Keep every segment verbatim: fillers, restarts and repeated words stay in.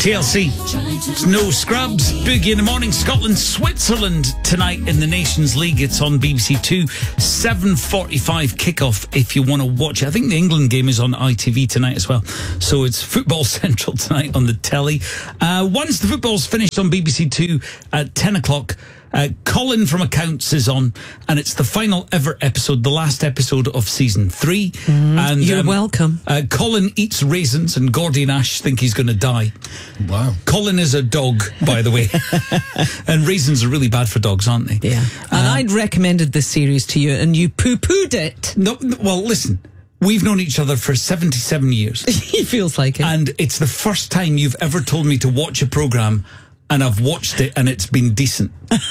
T L C. It's no Scrubs. Boogie in the morning. Scotland, Switzerland tonight in the Nations League. It's on B B C Two. seven forty-five kickoff if you want to watch it. I think the England game is on I T V tonight as well. So it's Football Central tonight on the telly. Uh, once the football's finished on B B C Two at ten o'clock, Uh, Colin from Accounts is on, and it's the final ever episode, the last episode of season three. Mm, and you're um, welcome. Uh, Colin eats raisins, and Gordy and Ash think he's going to die. Wow. Colin is a dog, by the way. And raisins are really bad for dogs, aren't they? Yeah. And Uh, I'd recommended this series to you, and you poo-pooed it. No, no, well, listen. We've known each other for seventy-seven years. He feels like it. And it's the first time you've ever told me to watch a programme, and I've watched it and it's been decent.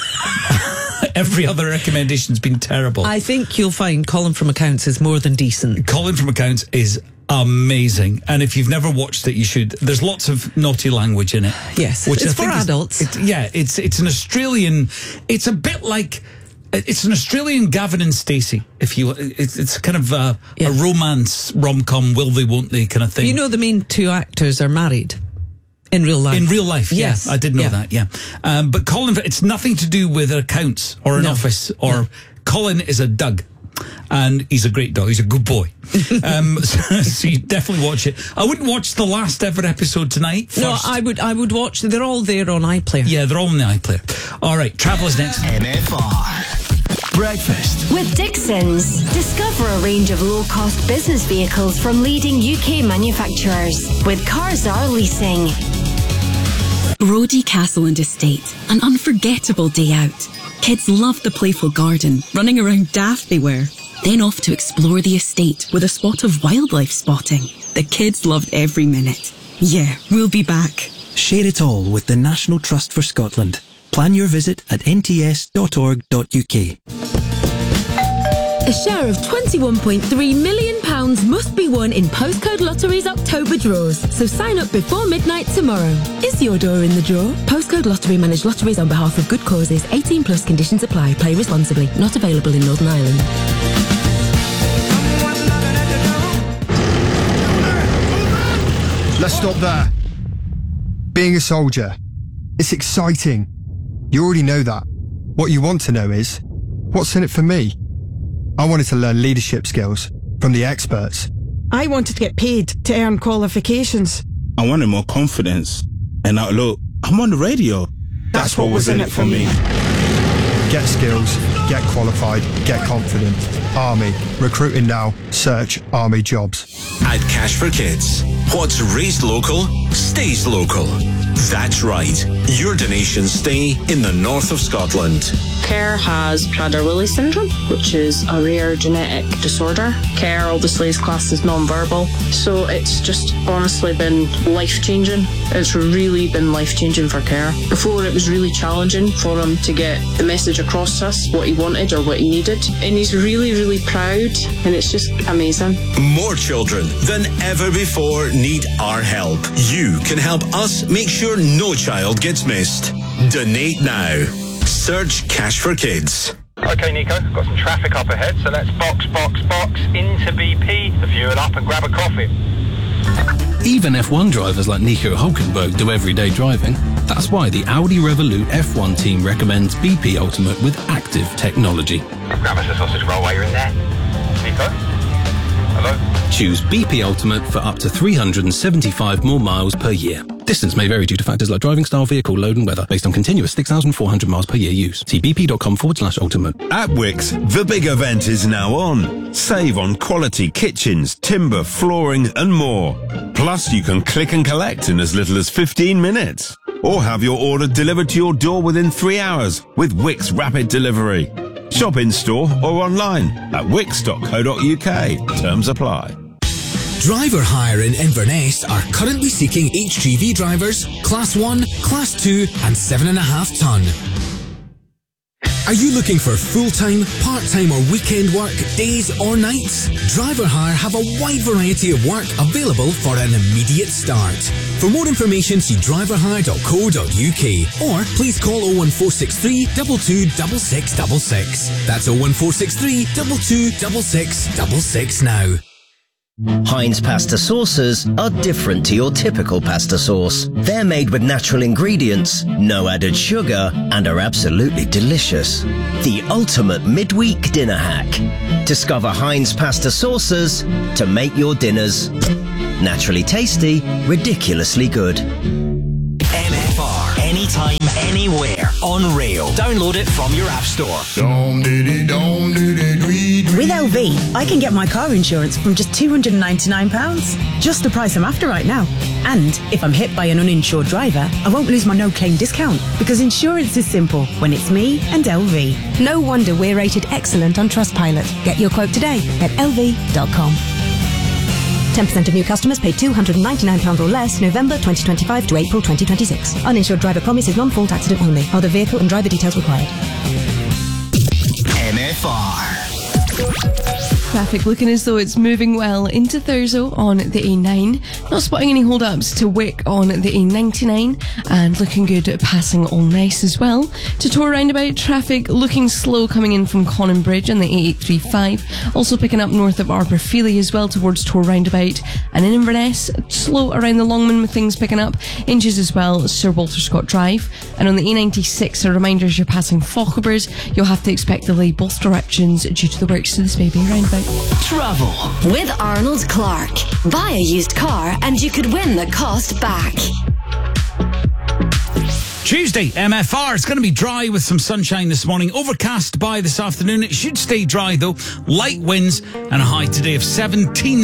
Every other recommendation's been terrible. I think you'll find Colin from Accounts is more than decent. Colin from Accounts is amazing, and if you've never watched it, you should. There's lots of naughty language in it. Yes, which it's I for think is- adults. it's, yeah, it's it's an Australian. It's a bit like. It's an Australian Gavin and Stacey. If you, it's, it's kind of a, Yeah. a romance rom-com, will they, won't they, kind of thing. You know, the main two actors are married in real life. In real life, Yes. yeah. I did know Yeah. that, yeah. Um, but Colin, it's nothing to do with accounts or an No. office. Or No. Colin is a Doug, and he's a great dog. He's a good boy. um, so, so you definitely watch it. I wouldn't watch the last ever episode tonight. First. No, I would. I would watch. They're all there on iPlayer. Yeah, they're all on the iPlayer. All right, Travellers next. M F R. Breakfast. With Dixon's, discover a range of low-cost business vehicles from leading U K manufacturers with Carzar Leasing. Brodie Castle and Estate, an unforgettable day out. Kids loved the playful garden, running around daft they were. Then off to explore the estate with a spot of wildlife spotting. The kids loved every minute. Yeah, we'll be back. Share it all with the National Trust for Scotland. Plan your visit at n t s dot org dot u k. A share of twenty-one point three million pounds must be won in Postcode Lottery's October draws, so sign up before midnight tomorrow. Is your door in the draw? Postcode Lottery manage lotteries on behalf of good causes. eighteen plus conditions apply. Play responsibly. Not available in Northern Ireland. Let's stop there. Being a soldier, it's exciting. You already know that. What you want to know is, what's in it for me? I wanted to learn leadership skills from the experts. I wanted to get paid to earn qualifications. I wanted more confidence. And now look, I'm on the radio. That's what was in it for me. Get skills, get qualified, get confident. Army. Recruiting now. Search Army jobs. At Cash for Kids, what's raised local stays local. That's right. Your donations stay in the north of Scotland. Kerr has Prader-Willi syndrome, which is a rare genetic disorder. Kerr obviously is classed as non-verbal, so it's just honestly been life-changing. It's really been life-changing for Kerr. Before, it was really challenging for him to get the message across to us, what he wanted or what he needed. And he's really, really proud, and it's just amazing. More children than ever before need our help. You can help us make sure no child gets missed. Donate now. Search Cash for Kids. Okay, Nico, got some traffic up ahead, so let's box, box, box into B P to fuel up and grab a coffee. Even F one drivers like Nico Hulkenberg do everyday driving. That's why the Audi Revolut F one team recommends B P Ultimate with active technology. Grab us a sausage roll while you're in there. Nico? Hello? Choose B P Ultimate for up to three hundred seventy-five more miles per year. Distance may vary due to factors like driving style, vehicle load and weather, based on continuous six thousand four hundred miles per year use. See bp.com forward slash ultimate. At Wickes, the big event is now on. Save on quality kitchens, timber, flooring and more. Plus, you can click and collect in as little as fifteen minutes. Or have your order delivered to your door within three hours with Wickes Rapid Delivery. Shop in store or online at wickes dot co dot u k. Terms apply. Driver Hire in Inverness are currently seeking H G V drivers, Class one, Class two and seven point five tonne. Are you looking for full-time, part-time or weekend work, days or nights? Driver Hire have a wide variety of work available for an immediate start. For more information, see driver hire dot co dot u k or please call oh one four six three, two two six six six six. That's oh one four six three, two two six six six six now. Heinz pasta sauces are different to your typical pasta sauce. They're made with natural ingredients, no added sugar, and are absolutely delicious. The ultimate midweek dinner hack. Discover Heinz pasta sauces to make your dinners naturally tasty, ridiculously good. M F R. Anytime, anywhere. On rail. Download it from your app store. With L V, I can get my car insurance from just two hundred ninety-nine pounds. Just the price I'm after right now. And if I'm hit by an uninsured driver, I won't lose my no-claim discount, because insurance is simple when it's me and L V. No wonder we're rated excellent on Trustpilot. Get your quote today at L V dot com. ten percent of new customers pay two hundred ninety-nine pounds or less November twenty twenty-five to April twenty twenty-six. Uninsured driver promise is non-fault accident only. Other vehicle and driver details required. M F R. Traffic looking as though it's moving well into Thurso on the A nine. Not spotting any hold-ups to Wick on the A ninety-nine, and looking good at passing All Nice as well. To Tor roundabout, traffic looking slow coming in from Conan Bridge on the A eight thirty-five. Also picking up north of Arborfeely as well towards Tor roundabout. And in Inverness, slow around the Longman with things picking up. Inches as well, Sir Walter Scott Drive. And on the A ninety-six, a reminder as you're passing Faughbers, you'll have to expect delay both directions due to the works to the Spabey roundabout. Travel with Arnold Clark. Buy a used car and you could win the cost back. Tuesday, M F R. It's going to be dry with some sunshine this morning. Overcast by this afternoon. It should stay dry though. Light winds and a high today of seventeen.